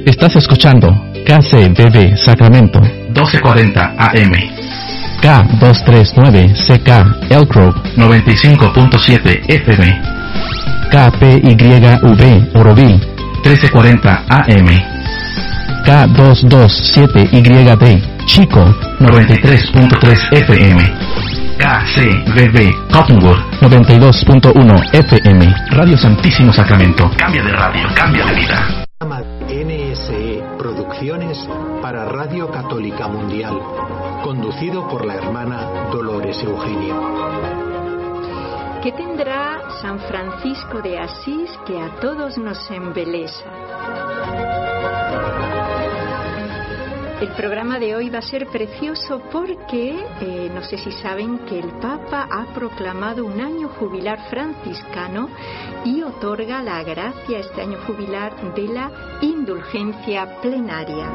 Estás escuchando KCBB Sacramento 1240 AM, K239CK Elk Grove 95.7 FM, KPYV Oroville 1340 AM, K227YD Chico 93.3 FM, KCBB Cottonwood 92.1 FM. Radio Santísimo Sacramento. Cambia de radio, cambia de vida. NSE Producciones para Radio Católica Mundial, conducido por la hermana Dolores Eugenia. ¿Qué tendrá San Francisco de Asís que a todos nos embelesa? El programa de hoy va a ser precioso porque no sé si saben que el Papa ha proclamado un año jubilar franciscano y otorga la gracia este año jubilar de la indulgencia plenaria.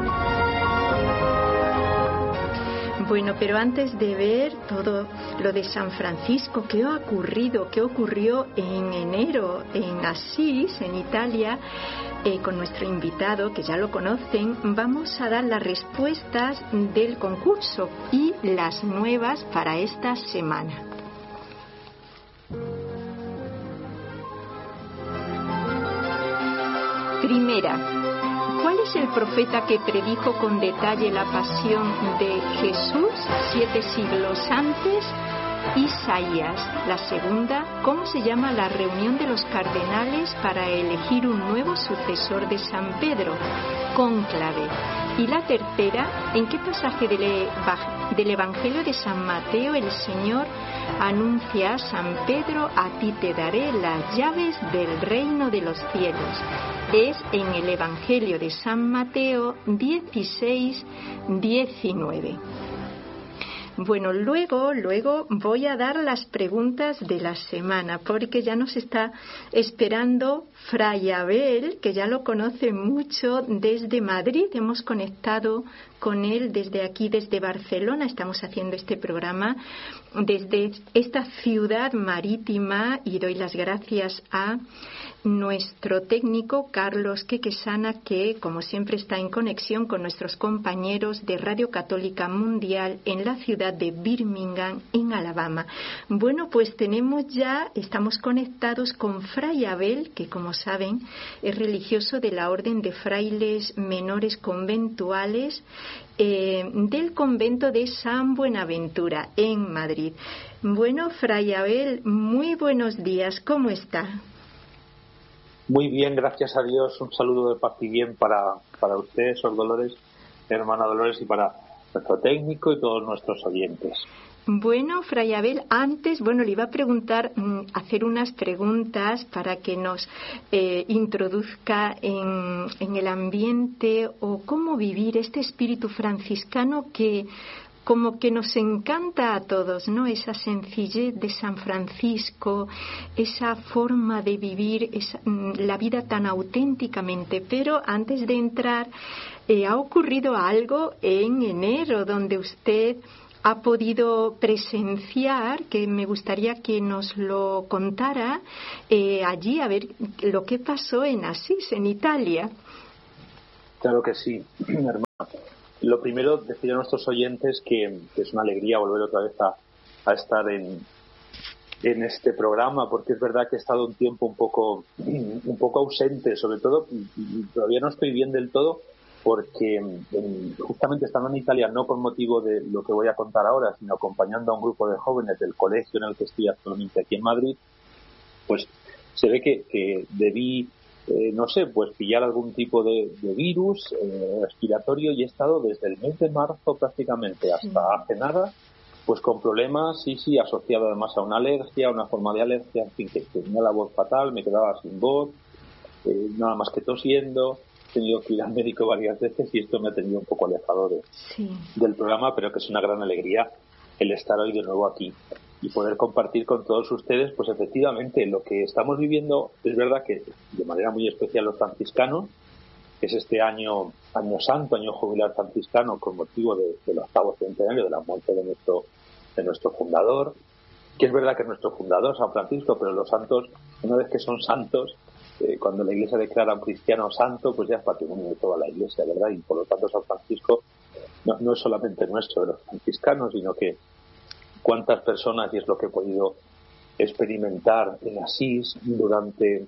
Bueno, pero antes de ver todo lo de San Francisco, qué ocurrió en enero en Asís, en Italia, con nuestro invitado, que ya lo conocen, vamos a dar las respuestas del concurso y las nuevas para esta semana. Primera, ¿cuál es el profeta que predijo con detalle la pasión de Jesús 7 siglos antes? Isaías. La segunda, ¿cómo se llama la reunión de los cardenales para elegir un nuevo sucesor de San Pedro? Cónclave. Y la tercera, ¿en qué pasaje del Evangelio de San Mateo el Señor anuncia a San Pedro: a ti te daré las llaves del reino de los cielos? Es en el Evangelio de San Mateo 16-19. Bueno, luego voy a dar las preguntas de la semana, porque ya nos está esperando Fray Abel, que ya lo conoce mucho desde Madrid. Hemos conectado con él desde aquí, desde Barcelona. Estamos haciendo este programa desde esta ciudad marítima y doy las gracias a nuestro técnico Carlos Quequesana, que como siempre está en conexión con nuestros compañeros de Radio Católica Mundial en la ciudad de Birmingham, en Alabama. Bueno, pues estamos conectados con Fray Abel, que como saben es religioso de la Orden de Frailes Menores Conventuales del convento de San Buenaventura en Madrid. Bueno, Fray Abel, muy buenos días, ¿cómo está? Muy bien, gracias a Dios. Un saludo de paz y bien para usted, Sor Dolores, hermana Dolores, y para nuestro técnico y todos nuestros oyentes. Bueno, Fray Abel, antes, le iba a preguntar, hacer unas preguntas para que nos introduzca en el ambiente o cómo vivir este espíritu franciscano que como que nos encanta a todos, ¿no? Esa sencillez de San Francisco, esa forma de vivir la vida tan auténticamente. Pero antes de entrar, ha ocurrido algo en enero donde usted ha podido presenciar, que me gustaría que nos lo contara allí, a ver lo que pasó en Asís, en Italia. Claro que sí, hermano. Lo primero, decir a nuestros oyentes que es una alegría volver otra vez a estar en este programa, porque es verdad que he estado un tiempo un poco ausente, sobre todo, y todavía no estoy bien del todo, porque justamente estando en Italia, no con motivo de lo que voy a contar ahora, sino acompañando a un grupo de jóvenes del colegio en el que estoy actualmente aquí en Madrid, pues se ve que debí pillar algún tipo de virus respiratorio, y he estado desde el mes de marzo prácticamente hasta hace nada, pues con problemas, asociado además a una alergia, una forma de alergia, en fin, que tenía la voz fatal, me quedaba sin voz, nada más que tosiendo, he tenido que ir al médico varias veces y esto me ha tenido un poco alejado del programa, pero que es una gran alegría el estar hoy de nuevo aquí y poder compartir con todos ustedes, pues efectivamente lo que estamos viviendo. Es verdad que de manera muy especial los franciscanos, que es este año santo, año jubilar franciscano, con motivo del 8º centenario de la muerte de nuestro fundador, que es verdad que es nuestro fundador, San Francisco, pero los santos, una vez que son santos, cuando la Iglesia declara a un cristiano santo, pues ya es patrimonio de toda la Iglesia, ¿verdad? Y por lo tanto San Francisco no es solamente nuestro, de los franciscanos, sino que cuántas personas, y es lo que he podido experimentar en Asís durante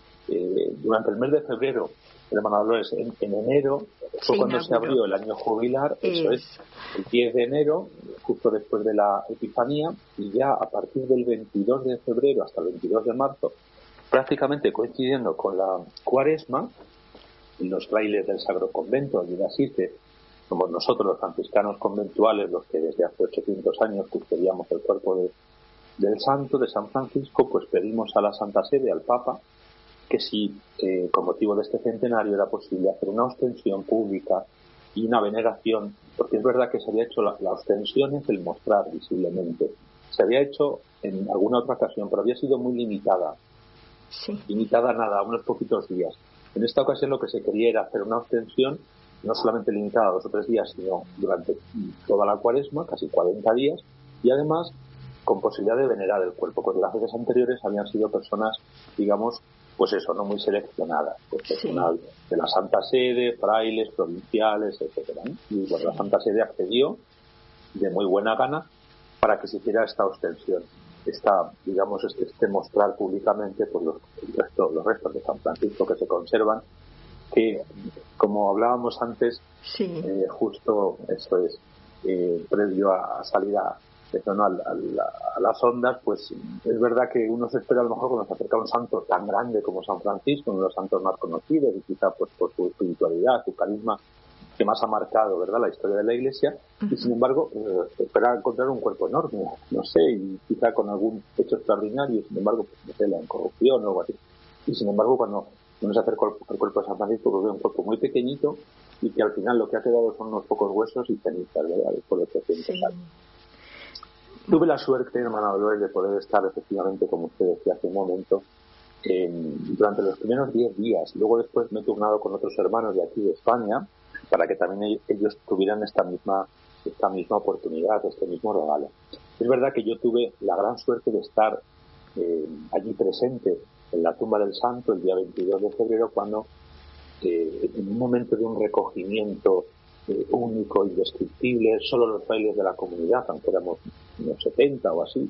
el mes de febrero, hermana Dolores, en enero fue cuando se abrió el año jubilar, eso es, el 10 de enero, justo después de la Epifanía, y ya a partir del 22 de febrero hasta el 22 de marzo, prácticamente coincidiendo con la Cuaresma, los frailes del Sacro Convento de Asís, que somos nosotros los franciscanos conventuales los que desde hace 800 años custodiamos el cuerpo del santo, de San Francisco, pues pedimos a la Santa Sede, al Papa, que si con motivo de este centenario era posible hacer una ostensión pública y una veneración, porque es verdad que se había hecho la ostensión, es el mostrar visiblemente. Se había hecho en alguna otra ocasión, pero había sido muy limitada. Sí. Limitada nada, a unos poquitos días. En esta ocasión lo que se quería era hacer una ostensión no solamente limitada a 2 o 3 días, sino durante toda la Cuaresma, casi 40 días, y además con posibilidad de venerar el cuerpo, porque las veces anteriores habían sido personas, digamos, pues eso, no muy seleccionadas, pues personal de la Santa Sede, frailes, provinciales, etcétera, ¿no? Y bueno, la Santa Sede accedió de muy buena gana para que se hiciera esta ostensión, digamos, este mostrar públicamente por los restos de San Francisco que se conservan, que como hablábamos antes, justo eso es, previo a salir a las ondas, pues es verdad que uno se espera a lo mejor cuando se acerca a un santo tan grande como San Francisco, uno de los santos más conocidos, y quizá pues por su espiritualidad, su carisma que más ha marcado, ¿verdad?, la historia de la Iglesia, y sin embargo espera encontrar un cuerpo enorme, no sé, y quizá con algún hecho extraordinario, y sin embargo pues no sé, la incorrupción o algo así, y sin embargo cuando uno se acerca al cuerpo de San Francisco, pues ve un cuerpo muy pequeñito y que al final lo que ha quedado son unos pocos huesos y cenizas, ¿verdad?, después de 300 años. Tuve la suerte, hermana Dolores, de poder estar efectivamente, como usted decía hace un momento, durante los primeros 10 días. Luego después me he turnado con otros hermanos de aquí de España para que también ellos tuvieran esta misma oportunidad, este mismo regalo. Es verdad que yo tuve la gran suerte de estar allí presente en la tumba del santo el día 22 de febrero, cuando en un momento de un recogimiento único, indescriptible, solo los frailes de la comunidad, aunque éramos unos 70 o así,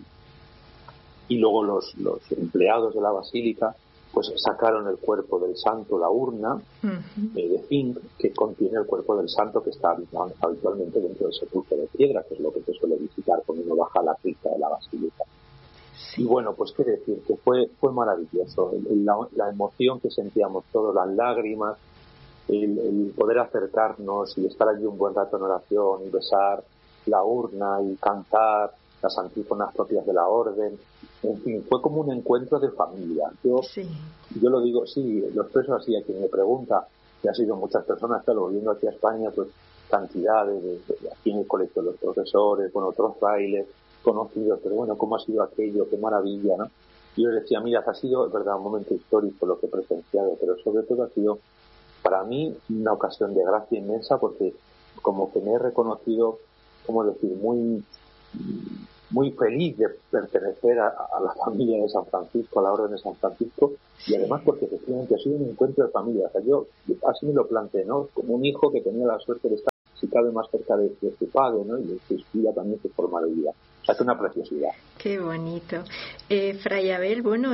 y luego los empleados de la basílica, pues sacaron el cuerpo del santo, la urna de zinc que contiene el cuerpo del santo, que está habitualmente dentro del sepulcro de piedra, que es lo que se suele visitar cuando uno baja a la cripta de la basílica. Sí. Y bueno, pues qué decir, que fue maravilloso, la emoción que sentíamos todos, las lágrimas, el poder acercarnos y estar allí un buen rato en oración y besar la urna y cantar las antífonas propias de la orden. En fin, fue como un encuentro de familia. Yo lo digo, lo expreso así a quien me pregunta, que ha sido muchas personas, claro, volviendo aquí a España, pues cantidades de aquí en el colegio de los profesores, bueno, otros frailes conocidos, pero bueno, ¿cómo ha sido aquello? ¡Qué maravilla!, ¿no? Y yo les decía, mira, ha sido, es verdad, un momento histórico lo que he presenciado, pero sobre todo ha sido para mí una ocasión de gracia inmensa, porque como que me he reconocido, ¿cómo decir?, muy feliz de pertenecer a la familia de San Francisco, a la Orden de San Francisco, y además porque efectivamente ha sido un encuentro de familia. O sea, yo así me lo planteé, ¿no?, como un hijo que tenía la suerte de estar, si cabe, más cerca de su padre, ¿no?, y de su vida también, su forma de vida. O sea, que una preciosidad. Qué bonito. Fray Abel, bueno,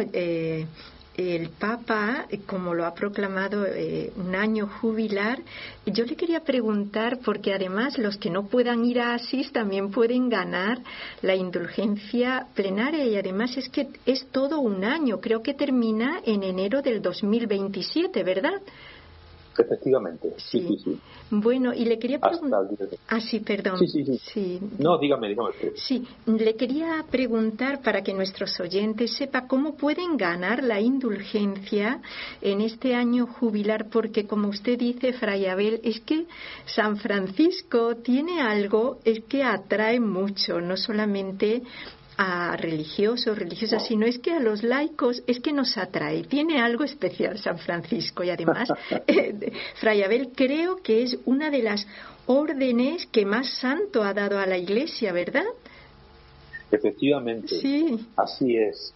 el Papa, como lo ha proclamado un año jubilar, yo le quería preguntar, porque además los que no puedan ir a Asís también pueden ganar la indulgencia plenaria, y además es que es todo un año, creo que termina en enero del 2027, ¿verdad? Efectivamente, sí. Bueno, y le quería preguntar... perdón. Sí. No, dígame. Sí, le quería preguntar, para que nuestros oyentes sepan cómo pueden ganar la indulgencia en este año jubilar, porque como usted dice, Fray Abel, es que San Francisco tiene algo, es que atrae mucho, no solamente a religiosos, religiosas, sino es que a los laicos es que nos atrae, tiene algo especial San Francisco, y además Fray Abel, creo que es una de las órdenes que más santo ha dado a la Iglesia, ¿verdad? Efectivamente, sí. Así es.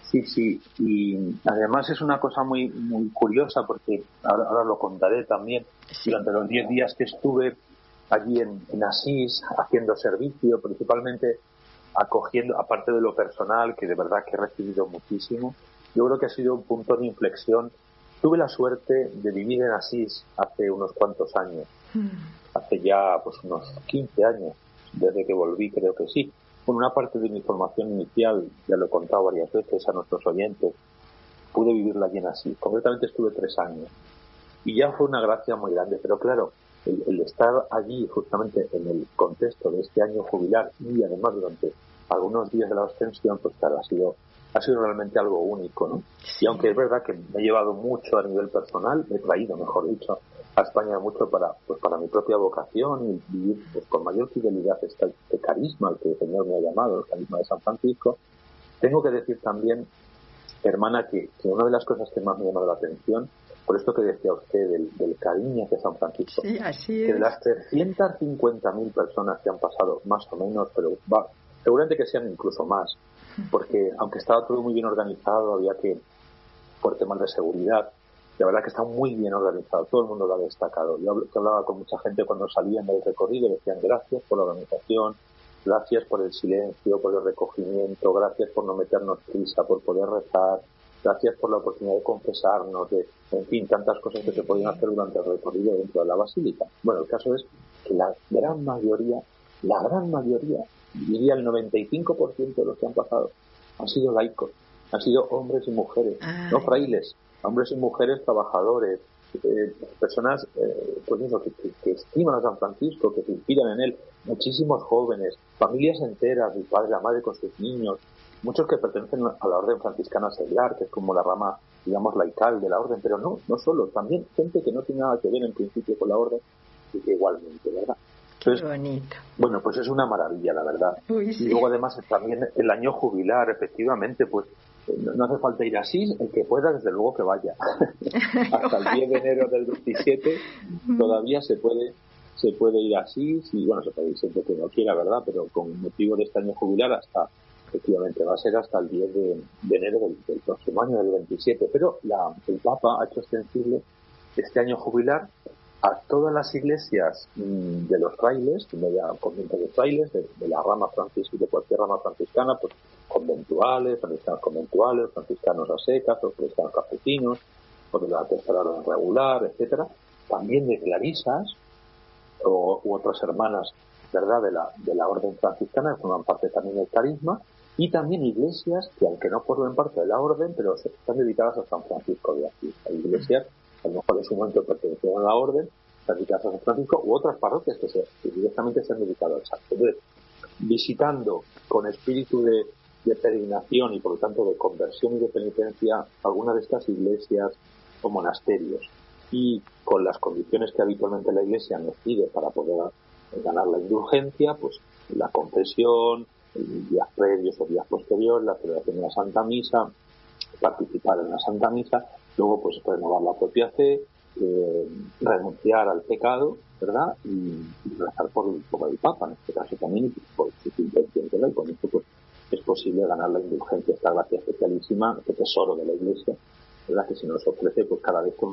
Sí, y además es una cosa muy muy curiosa porque ahora lo contaré también. Durante los 10 días que estuve allí en Asís haciendo servicio, principalmente acogiendo, aparte de lo personal, que de verdad que he recibido muchísimo, yo creo que ha sido un punto de inflexión. Tuve la suerte de vivir en Asís hace unos cuantos años, hace ya pues unos 15 años, desde que volví, creo que sí. Bueno, una parte de mi formación inicial, ya lo he contado varias veces a nuestros oyentes, pude vivirla allí en Asís. Concretamente estuve 3 años. Y ya fue una gracia muy grande, pero claro, el estar allí justamente en el contexto de este año jubilar y además durante algunos días de la ascensión, pues claro, ha sido realmente algo único, ¿no? Y aunque es verdad que me he llevado mucho a nivel personal, me he traído, mejor dicho, a España mucho para mi propia vocación y vivir pues, con mayor fidelidad este carisma al que el Señor me ha llamado, el carisma de San Francisco, tengo que decir también, hermana, que una de las cosas que más me ha llamado la atención, por esto que decía usted del cariño de San Francisco, sí, así que es. de las 350.000 personas que han pasado, más o menos, pero seguramente que sean incluso más, porque aunque estaba todo muy bien organizado, había que, por temas de seguridad, la verdad que está muy bien organizado, todo el mundo lo ha destacado. Yo hablaba con mucha gente cuando salían del recorrido, decían gracias por la organización, gracias por el silencio, por el recogimiento, gracias por no meternos prisa, por poder rezar, gracias por la oportunidad de confesarnos, en fin, tantas cosas que se podían hacer durante el recorrido dentro de la basílica. Bueno, el caso es que la gran mayoría, diría el 95% de los que han pasado, han sido laicos, han sido hombres y mujeres, no frailes, hombres y mujeres trabajadores, personas pues eso, que estiman a San Francisco, que se inspiran en él, muchísimos jóvenes, familias enteras, el padre, la madre con sus niños, muchos que pertenecen a la orden franciscana seglar, que es como la rama, digamos, laical de la orden, pero no solo, también gente que no tiene nada que ver en principio con la orden, y que igualmente, ¿verdad? Entonces, qué bonito. Bueno, pues es una maravilla, la verdad. Uy, sí. Y luego además también el año jubilar, efectivamente, pues no hace falta ir así, el que pueda, desde luego que vaya. Hasta el 10 de enero del 27 todavía se puede ir así, y bueno, se puede ir siempre que uno quiera, ¿verdad? Pero con motivo de este año jubilar efectivamente va a ser hasta el 10 de enero del próximo año, del 27. Pero el Papa ha hecho extensible este año jubilar a todas las iglesias de los frailes, que no haya conventos de frailes, de la rama franciscana, de cualquier rama franciscana, pues conventuales, franciscanos a secas, o franciscanos capuchinos, o de la tercera orden regular, etcétera, también de clarisas u otras hermanas, ¿verdad?, de la orden franciscana, que forman parte también del carisma, y también iglesias que, aunque no formen parte de la orden, pero están dedicadas a San Francisco de Asís. Hay iglesias a lo mejor en su momento pertenecían a la orden, dedicadas a San Francisco, u otras parroquias que directamente se han dedicado al santo. Entonces, visitando con espíritu de peregrinación y por lo tanto de conversión y de penitencia algunas de estas iglesias o monasterios, y con las condiciones que habitualmente la Iglesia nos pide para poder ganar la indulgencia, pues la confesión, días previos o días posteriores, la celebración de la Santa Misa, participar en la Santa Misa, luego pues renovar la propia fe, renunciar al pecado, ¿verdad? Y rezar por el Papa, en este caso también, por su intención, ¿verdad? Y con esto pues es posible ganar la indulgencia, esta gracia especialísima, este tesoro de la Iglesia, ¿verdad? Que se nos ofrece pues cada vez con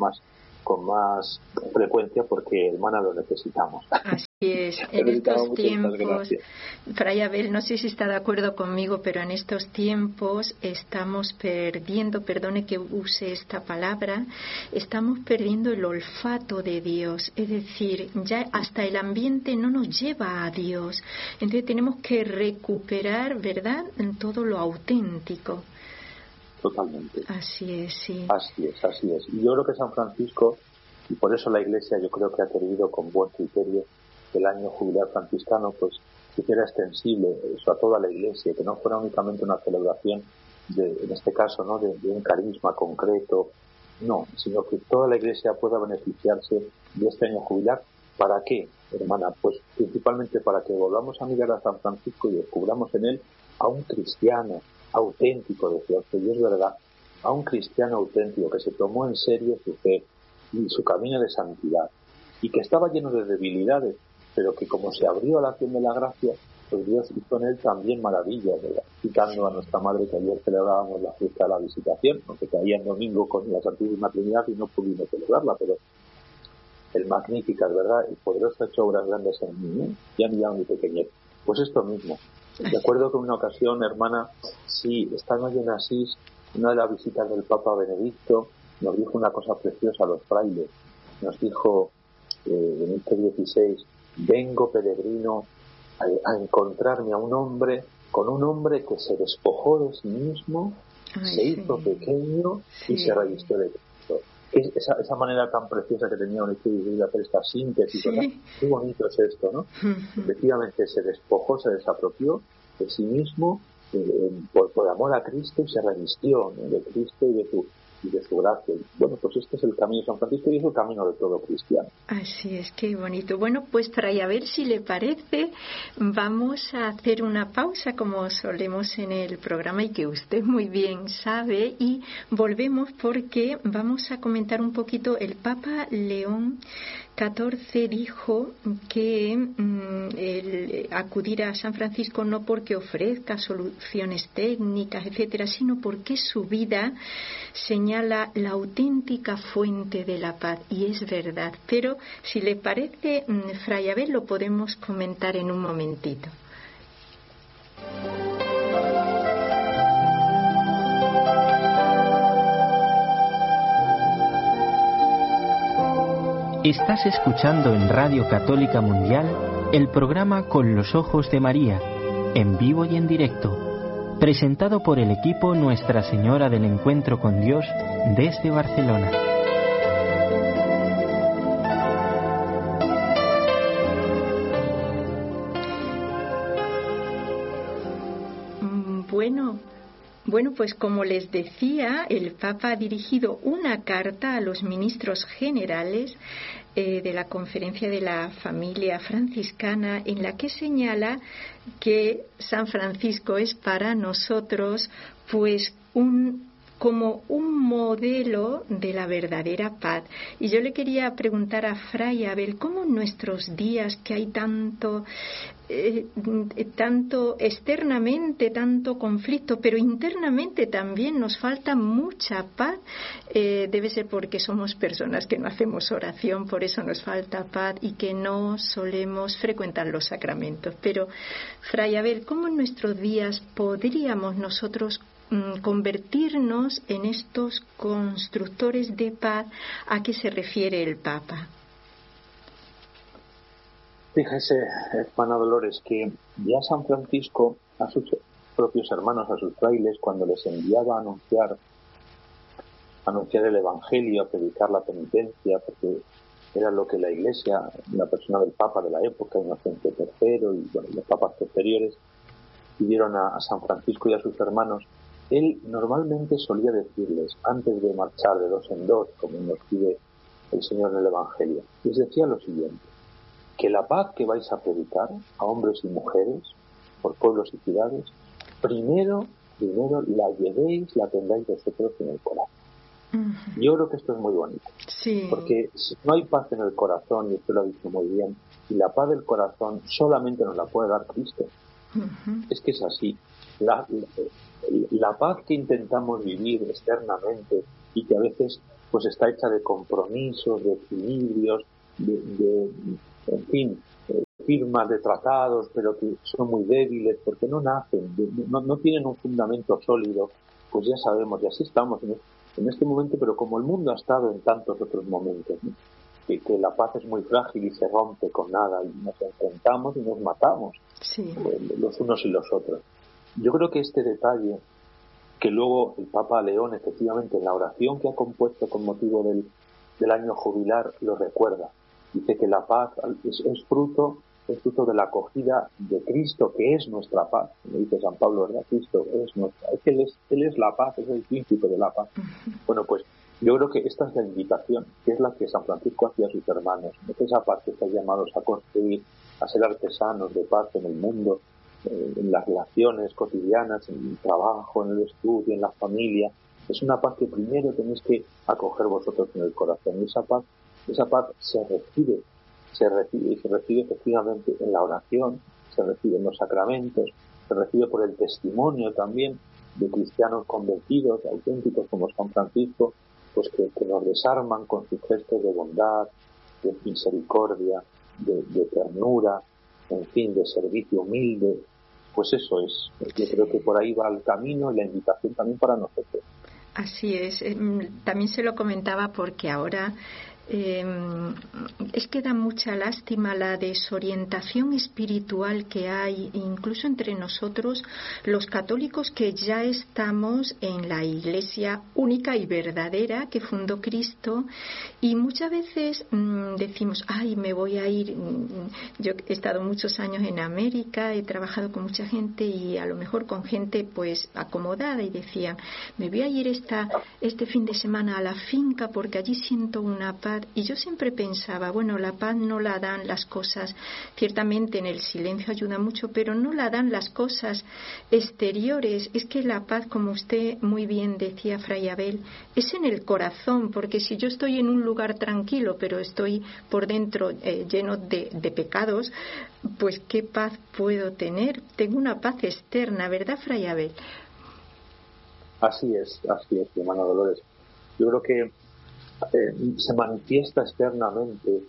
más frecuencia, porque, hermana, lo necesitamos. Así es, en estos tiempos, Fray Abel, no sé si está de acuerdo conmigo, pero en estos tiempos estamos perdiendo, perdone que use esta palabra, estamos perdiendo el olfato de Dios, es decir, ya hasta el ambiente no nos lleva a Dios, entonces tenemos que recuperar, ¿verdad?, en todo lo auténtico. Totalmente. Así es, sí. Así es. Y yo creo que San Francisco, y por eso la Iglesia yo creo que ha querido con buen criterio que el año jubilar franciscano pues que fuera extensible eso a toda la Iglesia, que no fuera únicamente una celebración en este caso, ¿no?, de un carisma concreto, no, sino que toda la Iglesia pueda beneficiarse de este año jubilar. ¿Para qué, hermana? Pues principalmente para que volvamos a mirar a San Francisco y descubramos en él a un cristiano auténtico, decía usted, y es verdad, a un cristiano auténtico que se tomó en serio su fe y su camino de santidad, y que estaba lleno de debilidades, pero que como se abrió a la acción de la gracia, pues Dios hizo en él también maravillas, ¿verdad? Citando a nuestra madre, que ayer celebrábamos la fiesta de la Visitación, aunque caía en domingo con la Santísima Trinidad y no pudimos celebrarla, pero el Magnificat, ¿verdad? El poderoso ha hecho obras grandes en mí, ya mi pequeñez. Pues esto mismo. Recuerdo que en una ocasión, hermana, sí, estando allí en Asís, una de las visitas del Papa Benedicto, nos dijo una cosa preciosa a los frailes. Nos dijo, Benedicto XVI, vengo peregrino a encontrarme a un hombre, con un hombre que se despojó de sí mismo, se hizo pequeño y se revistió de Cristo. Esa manera tan preciosa que tenía un estudio de hacer esta síntesis, ¿verdad? Qué bonito es esto, ¿no? Efectivamente se despojó, se desapropió de sí mismo por amor a Cristo y se revistió, ¿no?, de Cristo y de su gracia. Bueno, pues este es el camino de San Francisco y es el camino de todo cristiano. Así es, qué bonito. Bueno, pues Fray Abel, si le parece, vamos a hacer una pausa como solemos en el programa y que usted muy bien sabe, y volvemos porque vamos a comentar un poquito. El Papa León XIV dijo que el acudir a San Francisco no porque ofrezca soluciones técnicas, etcétera, sino porque su vida señala la auténtica fuente de la paz, y es verdad. Pero si le parece, Fray Abel, lo podemos comentar en un momentito. Estás escuchando en Radio Católica Mundial el programa Con los Ojos de María, en vivo y en directo, presentado por el equipo Nuestra Señora del Encuentro con Dios desde Barcelona. Bueno, pues como les decía, el Papa ha dirigido una carta a los ministros generales de la Conferencia de la Familia Franciscana, en la que señala que San Francisco es para nosotros pues como un modelo de la verdadera paz. Y yo le quería preguntar a Fray Abel, ¿cómo en nuestros días, que hay tanto externamente, tanto conflicto, pero internamente también nos falta mucha paz? Debe ser porque somos personas que no hacemos oración, por eso nos falta paz, y que no solemos frecuentar los sacramentos. Pero, Fray Abel, ¿cómo en nuestros días podríamos nosotros convertirnos en estos constructores de paz a que se refiere el Papa? Fíjese, hermana Dolores, que ya San Francisco a sus propios hermanos, a sus frailes, cuando les enviaba a anunciar el Evangelio, a predicar la penitencia, porque era lo que la Iglesia, la persona del Papa de la época, Inocencio III, y bueno, los papas posteriores, pidieron a San Francisco y a sus hermanos. Él normalmente solía decirles, antes de marchar de dos en dos, como nos pide el Señor en el Evangelio, les decía lo siguiente: que la paz que vais a predicar a hombres y mujeres, por pueblos y ciudades, primero la llevéis, la tengáis vosotros en el corazón. Uh-huh. Yo creo que esto es muy bonito. Sí. Porque si no hay paz en el corazón, y usted lo ha dicho muy bien, y la paz del corazón solamente nos la puede dar Cristo. Uh-huh. Es que es así. La paz que intentamos vivir externamente y que a veces pues está hecha de compromisos, de equilibrios, en fin, firmas de tratados, pero que son muy débiles porque no nacen, no tienen un fundamento sólido, pues ya sabemos, y así estamos en este momento, pero como el mundo ha estado en tantos otros momentos, ¿no? que la paz es muy frágil y se rompe con nada, y nos enfrentamos y nos matamos, sí, los unos y los otros. Yo creo que este detalle, que luego el Papa León, efectivamente, en la oración que ha compuesto con motivo del año jubilar, lo recuerda. Dice que la paz es fruto de la acogida de Cristo, que es nuestra paz. Como dice San Pablo, ¿verdad? Cristo es nuestra. Él es la paz, es el príncipe de la paz. Bueno, pues yo creo que esta es la invitación, que es la que San Francisco hacía a sus hermanos. Es esa paz que están llamados a construir, a ser artesanos de paz en el mundo, en las relaciones cotidianas, en el trabajo, en el estudio, en la familia. Es una paz que primero tenéis que acoger vosotros en el corazón. Y esa paz se recibe efectivamente en la oración, se reciben los sacramentos, se recibe por el testimonio también de cristianos convertidos, auténticos como San Francisco, pues que nos desarman con sus gestos de bondad, de misericordia, de ternura, en fin, de servicio humilde. Pues eso es. Yo creo que por ahí va el camino y la invitación también para nosotros. Así es. También se lo comentaba porque ahora es que da mucha lástima la desorientación espiritual que hay incluso entre nosotros los católicos, que ya estamos en la Iglesia única y verdadera que fundó Cristo, y muchas veces decimos, ay, me voy a ir. Yo he estado muchos años en América, he trabajado con mucha gente y a lo mejor con gente pues acomodada, y decían, me voy a ir este fin de semana a la finca porque allí siento una paz. Y yo siempre pensaba, bueno, la paz no la dan las cosas, ciertamente en el silencio ayuda mucho, pero no la dan las cosas exteriores. Es que la paz, como usted muy bien decía, Fray Abel, es en el corazón, porque si yo estoy en un lugar tranquilo, pero estoy por dentro lleno de pecados, pues ¿qué paz puedo tener? Tengo una paz externa, ¿verdad, Fray Abel? Así es, hermana Dolores. Yo creo que se manifiesta externamente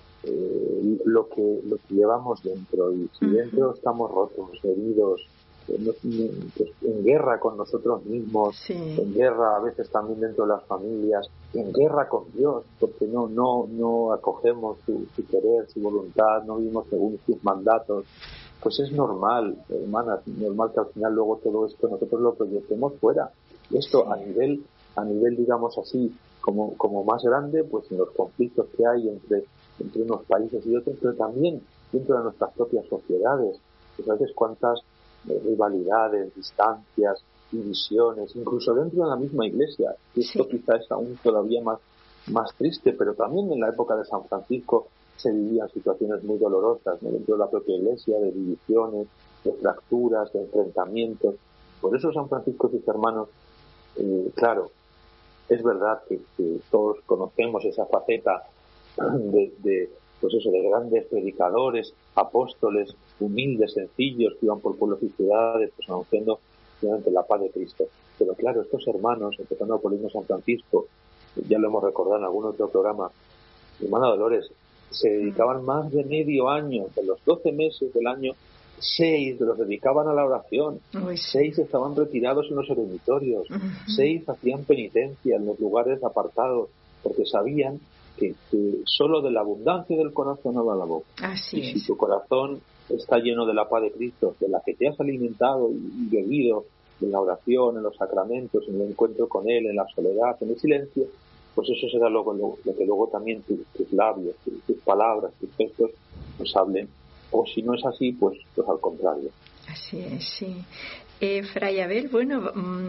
lo que llevamos dentro, y si dentro estamos rotos, heridos, pues en guerra con nosotros mismos, sí, en guerra a veces también dentro de las familias, en guerra con Dios, porque no acogemos su querer, su voluntad, no vivimos según sus mandatos, pues es normal, hermana, normal que al final luego todo esto nosotros lo proyectemos fuera. Esto a nivel digamos así, como más grande, pues en los conflictos que hay entre unos países y otros, pero también dentro de nuestras propias sociedades. Pues a veces cuántas rivalidades, distancias, divisiones, incluso dentro de la misma iglesia. Y esto quizá es aún todavía más triste, pero también en la época de San Francisco se vivían situaciones muy dolorosas, ¿no? Dentro de la propia iglesia, de divisiones, de fracturas, de enfrentamientos. Por eso San Francisco y sus hermanos, claro, es verdad que todos conocemos esa faceta de grandes predicadores, apóstoles, humildes, sencillos, que iban por pueblos y ciudades, pues anunciando realmente la paz de Cristo. Pero claro, estos hermanos, empezando por el mismo San Francisco, ya lo hemos recordado en algún otro programa, hermana Dolores, se dedicaban más de medio año, de los 12 meses del año, 6 los dedicaban a la oración, 6 estaban retirados en los eremitorios, 6 hacían penitencia en los lugares apartados, porque sabían que solo de la abundancia del corazón habla la boca. Y si tu corazón está lleno de la paz de Cristo, de la que te has alimentado y bebido en la oración, en los sacramentos, en el encuentro con Él, en la soledad, en el silencio, pues eso será lo que luego también tus labios, tus palabras, tus gestos nos hablen. O si no es así, pues al contrario. Así es, sí. Fray Abel, bueno,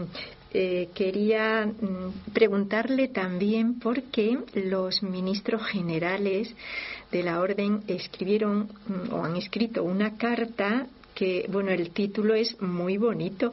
quería preguntarle también por qué los ministros generales de la Orden escribieron o han escrito una carta que, bueno, el título es muy bonito.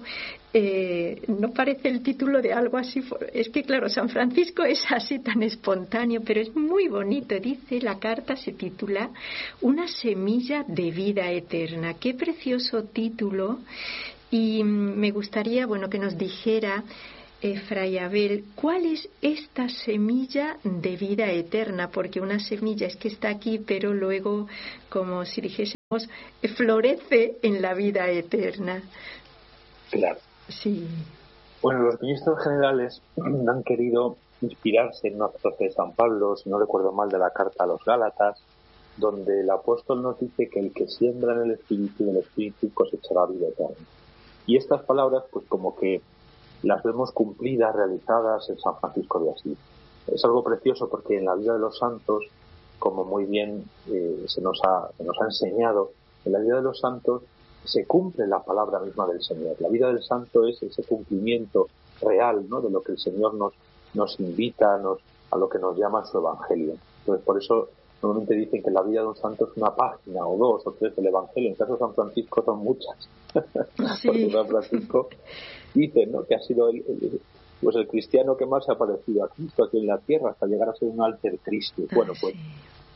No parece el título de algo así, es que claro, San Francisco es así tan espontáneo, pero es muy bonito. Dice, la carta se titula Una semilla de vida eterna. Qué precioso título. Y me gustaría, bueno, que nos dijera, Fray Abel, ¿cuál es esta semilla de vida eterna? Porque una semilla es que está aquí, pero luego, como si dijésemos, florece en la vida eterna. Claro. Sí. Bueno, los ministros generales han querido inspirarse en una frase de San Pablo, si no recuerdo mal, de la carta a los Gálatas, donde el apóstol nos dice que el que siembra en el Espíritu, en el Espíritu cosechará vida eterna. Y estas palabras, pues como que las vemos cumplidas, realizadas en San Francisco de Asís. Es algo precioso porque en la vida de los santos, como muy bien se nos ha enseñado, en la vida de los santos se cumple la palabra misma del Señor. La vida del santo es ese cumplimiento real, ¿no?, de lo que el Señor nos invita, a lo que nos llama su Evangelio. Entonces, por eso normalmente dicen que la vida de un santo es una página o 2 o 3 del Evangelio. En el caso de San Francisco son muchas. Sí. Porque San Francisco dice, ¿no?, que ha sido el cristiano que más se ha parecido a Cristo aquí en la tierra hasta llegar a ser un alter Cristo. Bueno, pues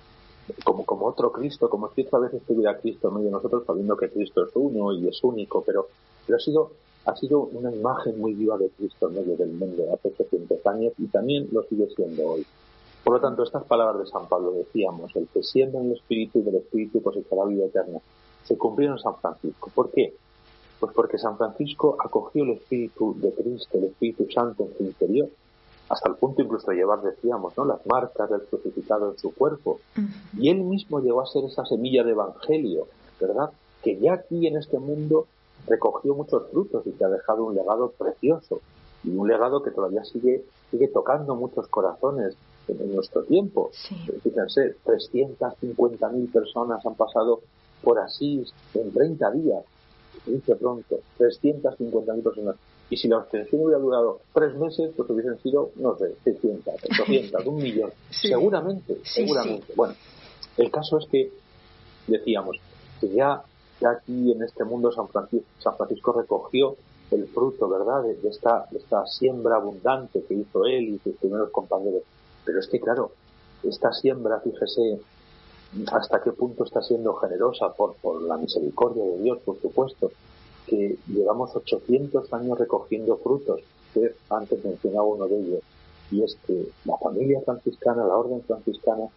como otro Cristo, como si otra vez estuviera Cristo en medio de nosotros, sabiendo que Cristo es uno y es único, pero ha sido una imagen muy viva de Cristo en medio del mundo hace 800 años y también lo sigue siendo hoy. Por lo tanto, estas palabras de San Pablo, decíamos, el que siembra en el Espíritu y del Espíritu cosechará vida eterna, se cumplieron en San Francisco. ¿Por qué? Pues porque San Francisco acogió el Espíritu de Cristo, el Espíritu Santo en su interior, hasta el punto incluso de llevar, decíamos, ¿no?, las marcas del crucificado en su cuerpo. Y él mismo llegó a ser esa semilla de evangelio, ¿verdad?, que ya aquí en este mundo recogió muchos frutos y que ha dejado un legado precioso, y un legado que todavía sigue tocando muchos corazones en nuestro tiempo. Sí. Fíjense, 350.000 personas han pasado por Asís en 30 días, se dice pronto, 350.000 personas. Y si la abstención hubiera durado 3 meses, pues hubiesen sido, no sé, 600, 800, 1 millón. Sí. Seguramente. Sí. Bueno, el caso es que, decíamos, que ya aquí en este mundo San Francisco recogió el fruto, ¿verdad?, de esta siembra abundante que hizo él y sus primeros compañeros. Pero es que, claro, esta siembra, fíjese hasta qué punto está siendo generosa por la misericordia de Dios, por supuesto, que llevamos 800 años recogiendo frutos. Usted antes mencionaba uno de ellos, y es que la familia franciscana, la orden franciscana,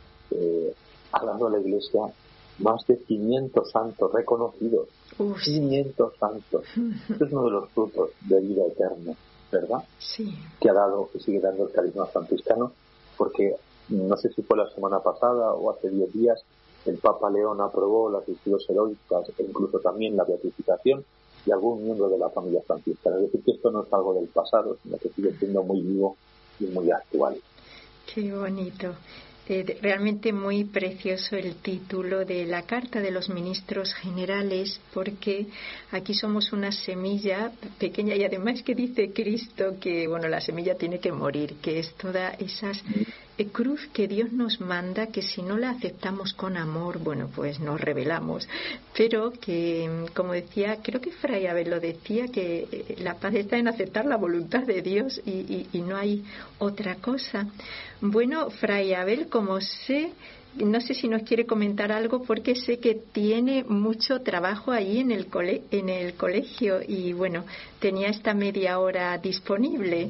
ha dado a la Iglesia más de 500 santos reconocidos. 500 santos. Este es uno de los frutos de vida eterna, ¿verdad? Sí. Que ha dado, que sigue dando el carisma franciscano, porque no sé si fue la semana pasada o hace 10 días, el Papa León aprobó las virtudes heroicas e incluso también la beatificación de algún miembro de la familia franciscana. Es decir, que esto no es algo del pasado, sino que sigue siendo muy vivo y muy actual. Qué bonito. Realmente muy precioso el título de la Carta de los Ministros Generales, porque aquí somos una semilla pequeña y además que dice Cristo que, bueno, la semilla tiene que morir, que es toda esa cruz que Dios nos manda, que si no la aceptamos con amor, bueno, pues nos rebelamos, pero que, como decía, creo que Fray Abel lo decía, que la paz está en aceptar la voluntad de Dios y no hay otra cosa. Bueno, Fray Abel, como sé, no sé si nos quiere comentar algo, porque sé que tiene mucho trabajo ahí en el colegio y, bueno, tenía esta media hora disponible.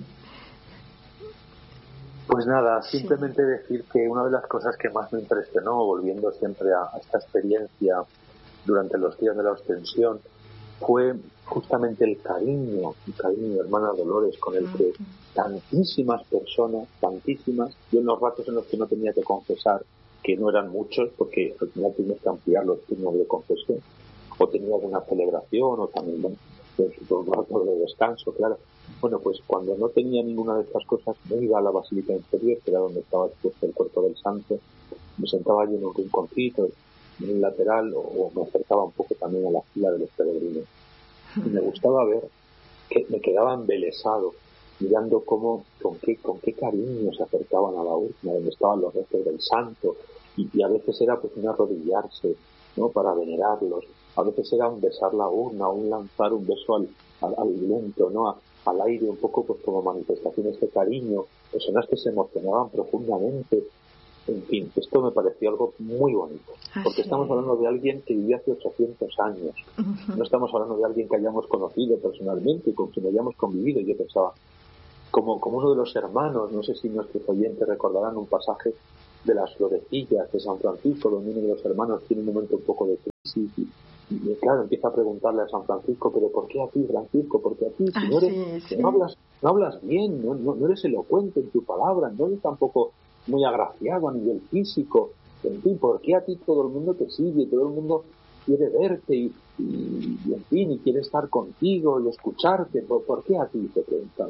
Pues nada, simplemente decir que una de las cosas que más me impresionó, volviendo siempre a esta experiencia durante los días de la ostensión, fue justamente el cariño, hermana Dolores, con el que tantísimas personas, yo en los ratos en los que no tenía que confesar, que no eran muchos, porque al final tienes que ampliar los turnos de confesión, o tenía alguna celebración, o también, bueno, los ratos de descanso, claro. Bueno, pues cuando no tenía ninguna de estas cosas, me iba a la Basílica Interior, que era donde estaba expuesto el cuerpo del santo, me sentaba allí en un rinconcito, en un lateral, o me acercaba un poco también a la fila de los peregrinos. Y me gustaba ver que me quedaba embelesado, mirando con qué cariño se acercaban a la urna, donde estaban los restos del santo, y a veces era pues un arrodillarse, ¿no?, para venerarlos, a veces era un besar la urna, un lanzar un beso al viento, ¿no?, al aire, un poco pues como manifestaciones de cariño, personas que se emocionaban profundamente. En fin, esto me pareció algo muy bonito, porque estamos hablando de alguien que vivió hace 800 años, no estamos hablando de alguien que hayamos conocido personalmente, con quien hayamos convivido. Yo pensaba, como uno de los hermanos, no sé si nuestros oyentes recordarán un pasaje de las florecillas de San Francisco, donde uno de los hermanos tiene un momento un poco de crisis y claro, empieza a preguntarle a San Francisco, pero ¿por qué a ti, Francisco? ¿Por qué a ti? Si no eres, no hablas bien, no eres elocuente en tu palabra, no eres tampoco muy agraciado a nivel físico, en fin, ¿por qué a ti todo el mundo te sigue, todo el mundo quiere verte y en fin, y quiere estar contigo y escucharte? ¿Por qué a ti? Te preguntaba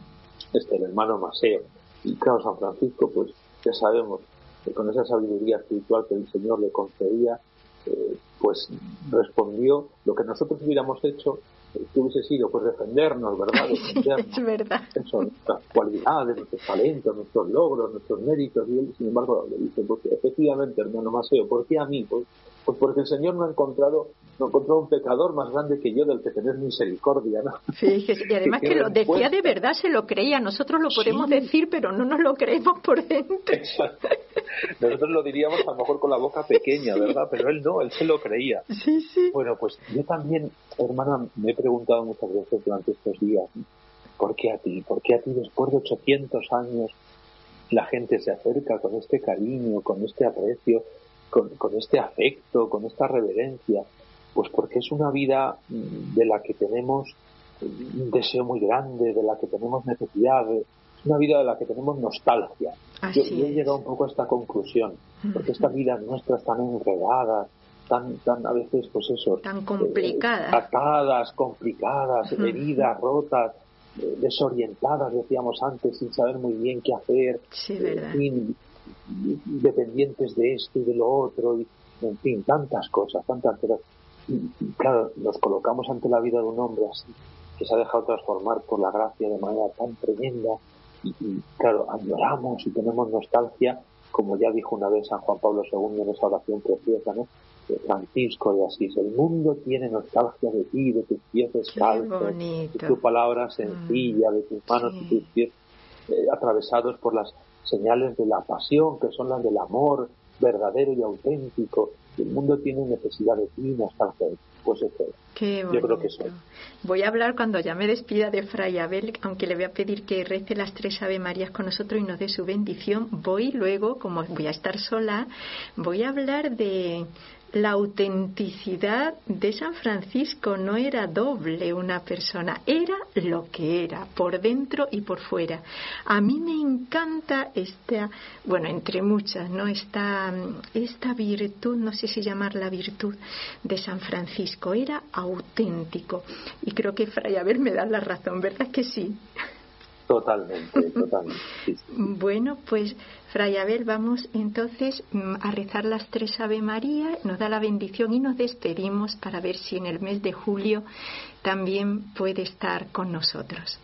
el hermano Maseo. Y claro, San Francisco, pues ya sabemos que con esa sabiduría espiritual que el Señor le concedía, pues respondió lo que nosotros hubiéramos hecho, que hubiese sido pues defendernos, ¿verdad? Defendernos. Es verdad. Eso, nuestras cualidades, nuestros talentos, nuestros logros, nuestros méritos, y él, sin embargo, le dice, pues efectivamente, hermano Maseo, ¿por qué a mí? Pues Pues porque el Señor no encontró un pecador más grande que yo del que tener misericordia, ¿no? Fíjese, y además que lo decía de verdad, se lo creía. Nosotros lo podemos decir, pero no nos lo creemos por dentro. Exacto. Nosotros lo diríamos a lo mejor con la boca pequeña, ¿verdad? Pero él no, él se lo creía. Sí. Bueno, pues yo también, hermana, me he preguntado muchas veces durante estos días, ¿por qué a ti? ¿Por qué a ti después de 800 años la gente se acerca con este cariño, con este aprecio, con este afecto, con esta reverencia? Pues porque es una vida de la que tenemos un deseo muy grande, de la que tenemos necesidad, es una vida de la que tenemos nostalgia. Yo he llegado un poco a esta conclusión, porque estas vidas nuestras tan enredadas, tan a veces, pues eso, tan complicadas, atadas, complicadas, heridas, rotas, desorientadas, decíamos antes, sin saber muy bien qué hacer, dependientes de esto y de lo otro, y, en fin, tantas cosas. Y claro, nos colocamos ante la vida de un hombre así, que se ha dejado transformar por la gracia de manera tan tremenda, y claro, añoramos y tenemos nostalgia, como ya dijo una vez San Juan Pablo II en esa oración preciosa, ¿no?, de Francisco de Asís: el mundo tiene nostalgia de ti, de tus pies descalzos, de tu palabra sencilla, de tus manos y tus pies atravesados por las señales de la pasión, que son las del amor verdadero y auténtico. El mundo tiene necesidad de ti, nostalgia de ti. Pues eso, yo creo que eso. Voy a hablar cuando ya me despida de Fray Abel, aunque le voy a pedir que rece las 3 Ave Marías con nosotros y nos dé su bendición. Voy luego, como voy a estar sola, voy a hablar de la autenticidad de San Francisco. No era doble una persona, era lo que era, por dentro y por fuera. A mí me encanta entre muchas, ¿no?, esta virtud, no sé si llamarla virtud, de San Francisco. Era auténtico. Y creo que Fray Abel me da la razón, ¿verdad que sí? Totalmente. Sí. Bueno, pues Fray Abel, vamos entonces a rezar las 3 Ave María, nos da la bendición y nos despedimos para ver si en el mes de julio también puede estar con nosotros.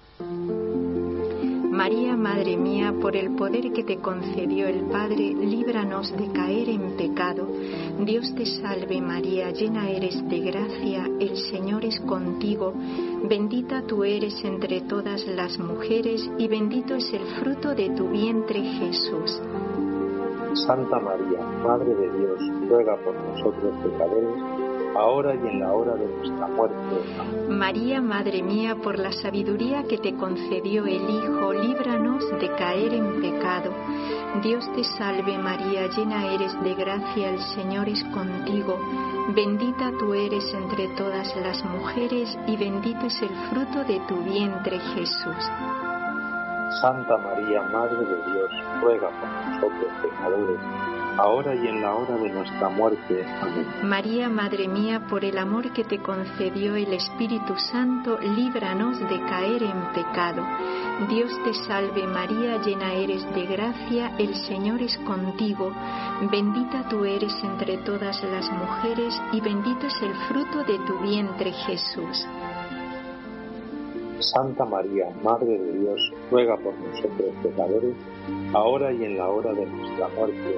María, Madre mía, por el poder que te concedió el Padre, líbranos de caer en pecado. Dios te salve María, llena eres de gracia, el Señor es contigo. Bendita tú eres entre todas las mujeres y bendito es el fruto de tu vientre, Jesús. Santa María, Madre de Dios, ruega por nosotros pecadores, ahora y en la hora de nuestra muerte. Amén. María, Madre mía, por la sabiduría que te concedió el Hijo, líbranos de caer en pecado. Dios te salve María, llena eres de gracia, el Señor es contigo. Bendita tú eres entre todas las mujeres y bendito es el fruto de tu vientre, Jesús. Santa María, Madre de Dios, ruega por nosotros pecadores, ahora y en la hora de nuestra muerte. Amén. María, Madre mía, por el amor que te concedió el Espíritu Santo, líbranos de caer en pecado. Dios te salve María, llena eres de gracia, el Señor es contigo. Bendita tú eres entre todas las mujeres y bendito es el fruto de tu vientre, Jesús. Santa María, Madre de Dios, ruega por nosotros pecadores, ahora y en la hora de nuestra muerte.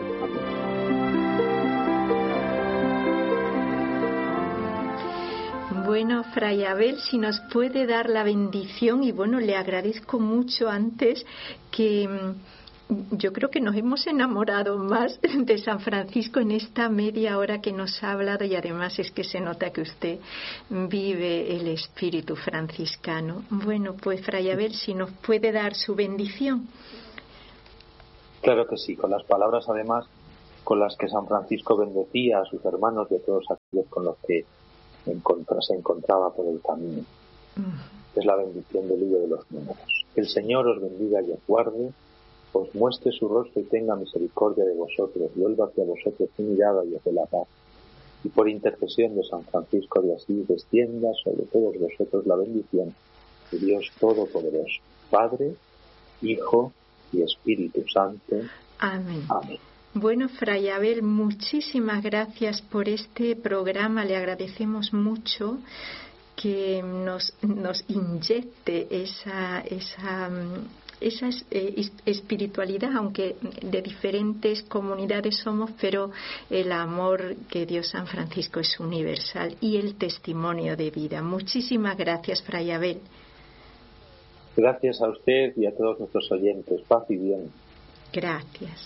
Amén. Bueno, Fray Abel, si nos puede dar la bendición, y bueno, le agradezco mucho antes que yo creo que nos hemos enamorado más de San Francisco en esta media hora que nos ha hablado, y además es que se nota que usted vive el espíritu franciscano. Bueno, pues Fray Abel, si nos puede dar su bendición. Claro que sí, con las palabras además con las que San Francisco bendecía a sus hermanos y a todos aquellos con los que se encontraba por el camino. Es la bendición del libro de los Números. El Señor os bendiga y os guarde, os muestre su rostro y tenga misericordia de vosotros, vuelva hacia vosotros su mirada y os dé la paz. Y por intercesión de San Francisco de Asís, descienda sobre todos vosotros la bendición de Dios Todopoderoso, Padre, Hijo y Espíritu Santo. Amén. Amén. Bueno, Fray Abel, muchísimas gracias por este programa. Le agradecemos mucho que nos inyecte espiritualidad, aunque de diferentes comunidades somos, pero el amor que dio San Francisco es universal y el testimonio de vida. Muchísimas gracias, Fray Abel. Gracias a usted y a todos nuestros oyentes. Paz y bien. Gracias.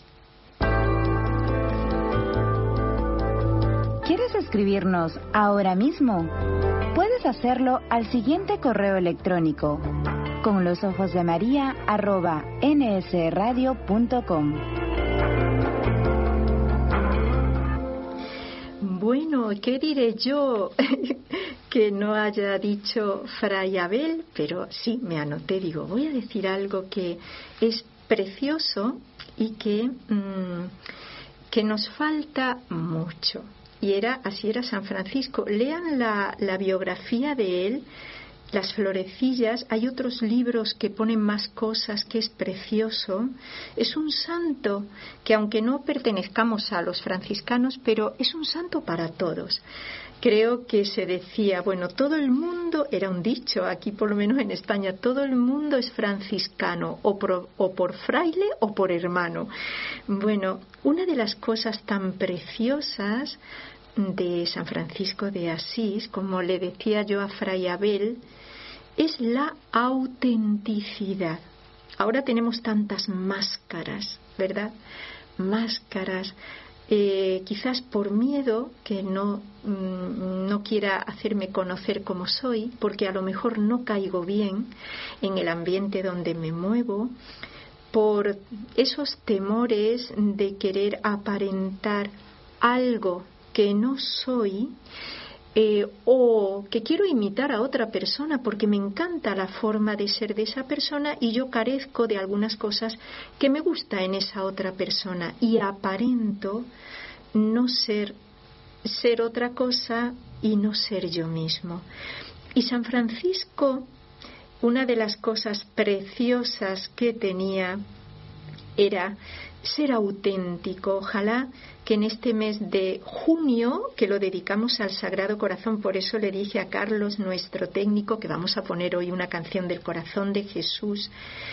¿Quieres escribirnos ahora mismo? Puedes hacerlo al siguiente correo electrónico: conlosojosdemaria@nsradio.com. Bueno, ¿qué diré yo que no haya dicho Fray Abel? Pero sí, me anoté, digo, voy a decir algo que es precioso y que nos falta mucho. Y así era San Francisco. Lean la biografía de él, Las Florecillas. Hay otros libros que ponen más cosas, que es precioso. Es un santo que, aunque no pertenezcamos a los franciscanos, pero es un santo para todos. Creo que se decía, bueno, todo el mundo, era un dicho aquí por lo menos en España, todo el mundo es franciscano, o por fraile o por hermano. Bueno, una de las cosas tan preciosas de San Francisco de Asís, como le decía yo a Fray Abel, es la autenticidad. Ahora tenemos tantas máscaras, ¿verdad? Máscaras. Quizás por miedo, que no quiera hacerme conocer como soy, porque a lo mejor no caigo bien en el ambiente donde me muevo, por esos temores de querer aparentar algo que no soy, o que quiero imitar a otra persona porque me encanta la forma de ser de esa persona y yo carezco de algunas cosas que me gusta en esa otra persona y aparento no ser otra cosa y no ser yo mismo. Y San Francisco, una de las cosas preciosas que tenía era ser auténtico. Ojalá que en este mes de junio, que lo dedicamos al Sagrado Corazón, por eso le dije a Carlos, nuestro técnico, que vamos a poner hoy una canción del corazón de Jesús,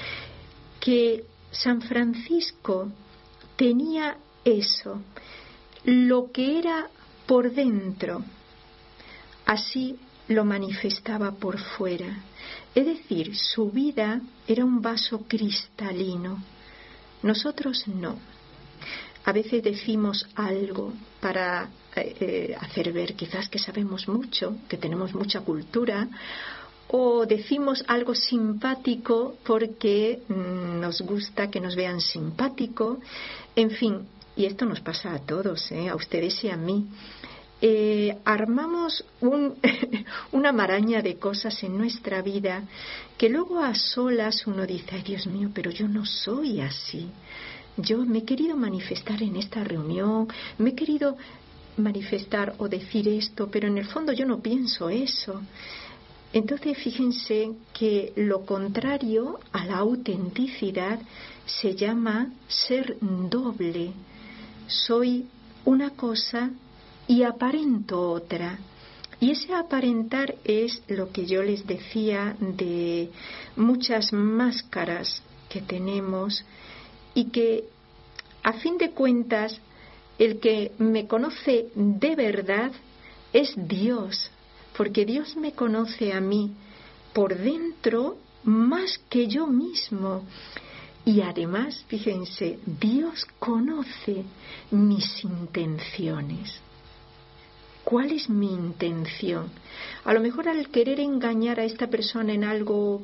que San Francisco tenía eso, lo que era por dentro, así lo manifestaba por fuera. Es decir, su vida era un vaso cristalino. Nosotros no. A veces decimos algo para hacer ver quizás que sabemos mucho, que tenemos mucha cultura, o decimos algo simpático porque nos gusta que nos vean simpático. En fin, y esto nos pasa a todos, a ustedes y a mí. Armamos una maraña de cosas en nuestra vida que luego a solas uno dice, ay Dios mío, pero yo no soy así. Yo me he querido manifestar en esta reunión, me he querido manifestar o decir esto, pero en el fondo yo no pienso eso. Entonces fíjense que lo contrario a la autenticidad se llama ser doble. Soy una cosa y aparento otra. Y ese aparentar es lo que yo les decía de muchas máscaras que tenemos y que, a fin de cuentas, el que me conoce de verdad es Dios, porque Dios me conoce a mí por dentro más que yo mismo. Y además, fíjense, Dios conoce mis intenciones. ¿Cuál es mi intención? A lo mejor al querer engañar a esta persona en algo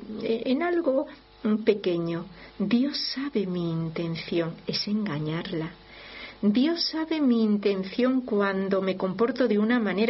pequeño, Dios sabe mi intención, es engañarla. Dios sabe mi intención cuando me comporto de una manera